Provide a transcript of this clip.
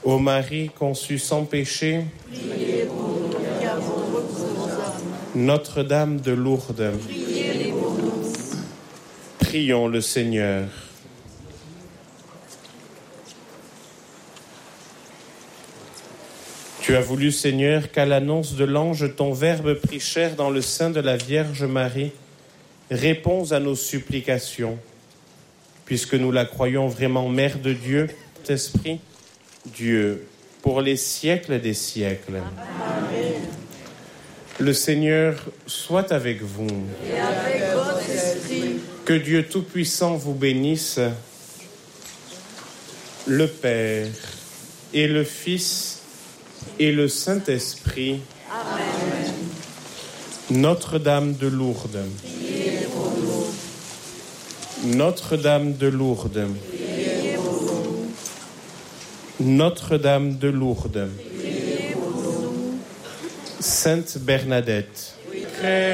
Ô Marie conçue sans péché, Priez pour nous qui avons recours aux âmes. Notre-Dame de Lourdes, Priez pour nous. prions le Seigneur. Tu as voulu, Seigneur, qu'à l'annonce de l'ange, ton Verbe prit chair dans le sein de la Vierge Marie. Réponds à nos supplications. Puisque nous la croyons vraiment Mère de Dieu, Esprit, Dieu, pour les siècles des siècles. Amen. Le Seigneur soit avec vous. Et avec votre esprit, Que Dieu Tout-Puissant vous bénisse, le Père et le Fils et le Saint-Esprit. Amen. Notre-Dame de Lourdes. Priez pour nous. Notre-Dame de Lourdes. Priez pour nous. Notre-Dame de Lourdes. Priez pour nous. Sainte Bernadette.